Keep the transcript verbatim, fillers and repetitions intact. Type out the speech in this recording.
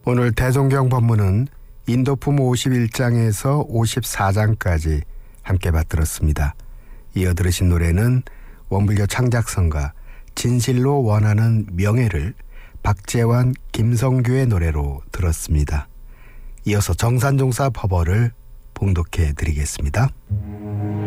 오늘 대종경 법문은 인도품 오십일 장에서 오십사 장까지 함께 받들었습니다. 이어 들으신 노래는 원불교 창작성가 진실로 원하는 명예를 박재환, 김성규의 노래로 들었습니다. 이어서 정산종사 법어를 봉독해 드리겠습니다.